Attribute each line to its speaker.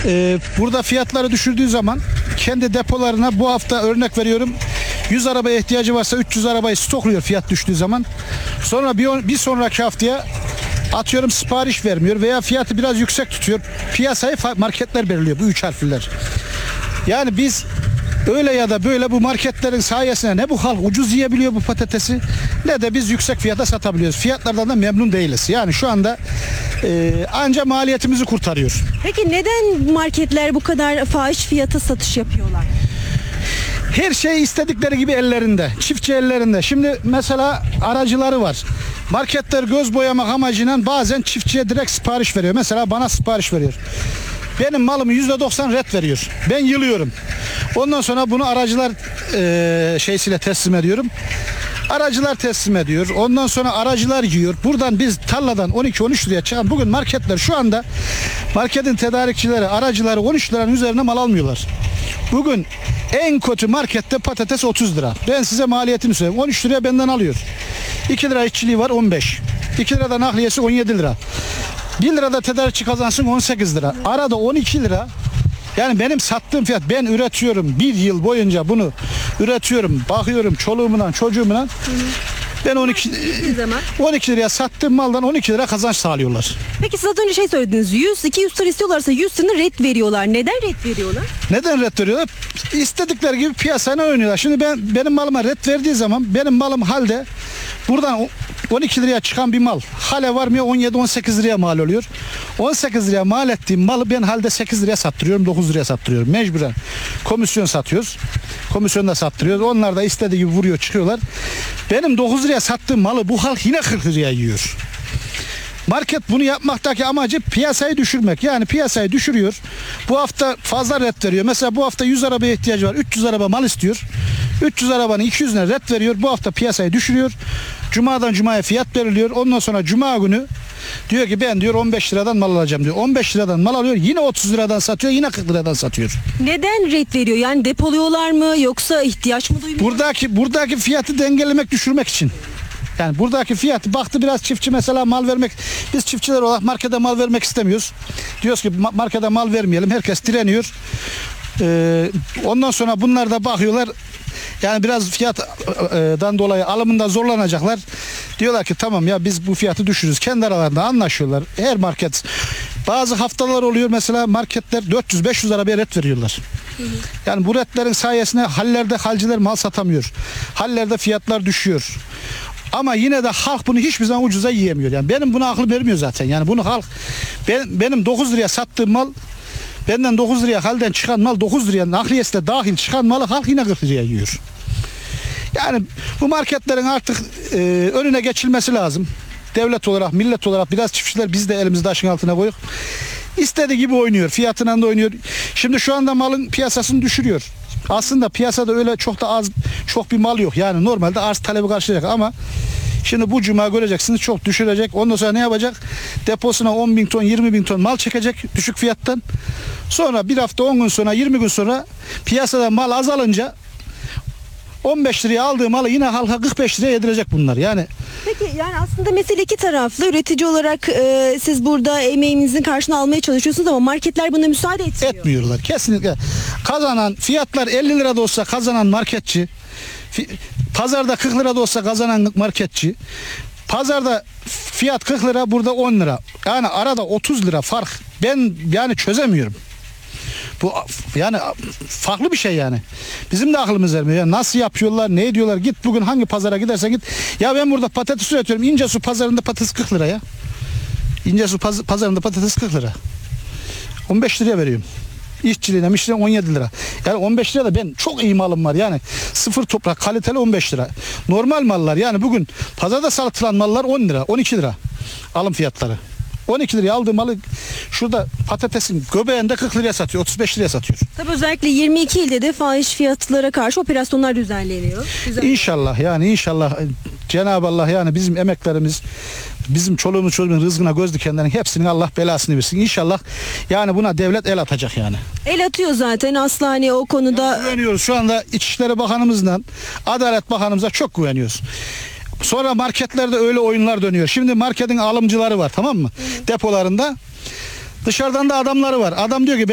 Speaker 1: Burada fiyatları düşürdüğü zaman kendi depolarına bu hafta örnek veriyorum 100 arabaya ihtiyacı varsa 300 arabayı stokluyor fiyat düştüğü zaman. Sonra bir sonraki haftaya atıyorum sipariş vermiyor veya fiyatı biraz yüksek tutuyor. Piyasayı marketler belirliyor, bu 3 harfliler. Yani biz öyle ya da böyle bu marketlerin sayesinde ne bu halk ucuz yiyebiliyor bu patatesi ne de biz yüksek fiyata satabiliyoruz. Fiyatlardan da memnun değiliz. Yani şu anda anca maliyetimizi kurtarıyor.
Speaker 2: Peki neden marketler bu kadar fahiş fiyata satış yapıyorlar?
Speaker 1: Her şey istedikleri gibi ellerinde. Çiftçi ellerinde. Şimdi mesela aracıları var. Marketler göz boyamak amacıyla bazen çiftçiye direkt sipariş veriyor. Mesela bana sipariş veriyor. Benim malımı %90 ret veriyor. Ben yılıyorum. Ondan sonra bunu aracılar şeysiyle teslim ediyorum. Aracılar teslim ediyor. Ondan sonra aracılar yiyor. Buradan biz tarladan 12-13 liraya çıkan bugün marketler şu anda marketin tedarikçileri, aracıları 13 liranın üzerine mal almıyorlar. Bugün en kötü markette patates 30 lira. Ben size maliyetini söyleyeyim. 13 liraya benden alıyor. 2 lira işçiliği var 15. 2 lirada nakliyesi 17 lira. 1 lirada tedarikçi kazansın 18 lira. Arada 12 lira. Yani benim sattığım fiyat, ben üretiyorum. Bir yıl boyunca bunu üretiyorum. Bakıyorum çoluğumla çocuğumla. Ben 12 liraya sattığım maldan 12 lira kazanç sağlıyorlar.
Speaker 2: Peki siz az önce şey söylediniz. 100-200 lira istiyorlarsa 100 lira ret veriyorlar. Neden ret veriyorlar?
Speaker 1: Neden ret veriyorlar? İstedikleri gibi piyasayla oynuyorlar. Şimdi benim malıma ret verdiği zaman benim malım halde buradan 12 liraya çıkan bir mal hale varmıyor, 17-18 liraya mal oluyor. 18 liraya mal ettiğim malı ben halde 8 liraya sattırıyorum, 9 liraya sattırıyorum. Mecburen komisyon satıyoruz. Komisyonda sattırıyoruz. Onlar da istediği gibi vuruyor çıkıyorlar. Benim 9 liraya sattığım malı bu halk yine 40 liraya yiyor. Market bunu yapmaktaki amacı piyasayı düşürmek. Yani piyasayı düşürüyor. Bu hafta fazla ret veriyor. Mesela bu hafta 100 arabaya ihtiyacı var. 300 araba mal istiyor. 300 arabanın 200'üne ret veriyor. Bu hafta piyasayı düşürüyor. Cuma'dan Cuma'ya fiyat veriliyor. Ondan sonra Cuma günü diyor ki ben diyor 15 liradan mal alacağım diyor. 15 liradan mal alıyor. Yine 30 liradan satıyor. Yine 40 liradan satıyor.
Speaker 2: Neden ret veriyor? Yani depoluyorlar mı yoksa ihtiyaç mı duymuyor?
Speaker 1: Buradaki fiyatı dengelemek, düşürmek için. Yani buradaki fiyatı baktı biraz çiftçi mesela mal vermek, biz çiftçiler olarak markete mal vermek istemiyoruz. Diyoruz ki markete mal vermeyelim. Herkes direniyor. Ondan sonra bunlar da bakıyorlar. Yani biraz fiyatdan dolayı alımında zorlanacaklar. Diyorlar ki tamam ya biz bu fiyatı düşürürüz. Kendi aralarında anlaşıyorlar. Her market bazı haftalar oluyor mesela marketler 400-500 arabaya ret veriyorlar. Yani bu retlerin sayesinde hallerde halciler mal satamıyor. Hallerde fiyatlar düşüyor. Ama yine de halk bunu hiçbir zaman ucuza yiyemiyor. Yani benim buna akıl vermiyor zaten. Yani bunu halk benim 9 liraya sattığım mal, benden 9 liraya halden çıkan mal 9 liraya nakliyesi de dahil çıkan malı halk yine 40 liraya yiyor. Yani bu marketlerin artık önüne geçilmesi lazım. Devlet olarak, millet olarak biraz çiftçiler biz de elimizi taşın altına koyup istediği gibi oynuyor. Fiyatına da oynuyor. Şimdi şu anda malın piyasasını düşürüyor. Aslında piyasada öyle çok bir mal yok. Yani normalde arz talebi karşılayacak ama şimdi bu cuma göreceksiniz çok düşürecek. Ondan sonra ne yapacak? Deposuna 10 bin ton 20 bin ton mal çekecek düşük fiyattan. Sonra bir hafta 10 gün sonra 20 gün sonra piyasada mal azalınca 15 liraya aldığı malı yine halka 45 liraya yedirecek bunlar. Yani
Speaker 2: Peki yani aslında mesele iki taraflı. Üretici olarak siz burada emeğinizin karşılığını almaya çalışıyorsunuz ama marketler buna müsaade
Speaker 1: etmiyorlar. Kesinlikle. Kazanan fiyatlar 50 lira da olsa kazanan marketçi, pazarda 40 lira da olsa kazanan marketçi, pazarda fiyat 40 lira burada 10 lira. Yani arada 30 lira fark. Ben yani çözemiyorum. Bu yani farklı bir şey yani. Bizim de aklımız ermiyor. Yani nasıl yapıyorlar, ne ediyorlar? Git bugün hangi pazara gidersen git. Ya ben burada patates üretiyorum. İncesu pazarında patates 40 lira ya. İncesu pazarında patates 40 lira. 15 liraya veriyorum. İşçiliğine 17 lira. Yani 15 lira da ben çok iyi malım var. Yani sıfır toprak kaliteli 15 lira. Normal mallar yani bugün pazarda satılan mallar 10 lira, 12 lira alım fiyatları. 12 liraya aldığı malı şurada patatesin göbeğinde 40 liraya satıyor, 35 liraya satıyor.
Speaker 2: Tabii özellikle 22 ilde de fahiş fiyatlara karşı operasyonlar düzenleniyor.
Speaker 1: İnşallah yani inşallah Cenab-ı Allah yani bizim emeklerimiz, bizim çoluğumuz çocuğumuz rızkına göz dikenlerin hepsinin Allah belasını versin. İnşallah yani buna devlet el atacak yani.
Speaker 2: El atıyor zaten asla hani o konuda.
Speaker 1: Güveniyoruz şu anda İçişleri Bakanımızdan Adalet Bakanımıza çok güveniyoruz. Sonra marketlerde öyle oyunlar dönüyor. Şimdi marketin alımcıları var tamam mı? Depolarında. Dışarıdan da adamları var. Adam diyor ki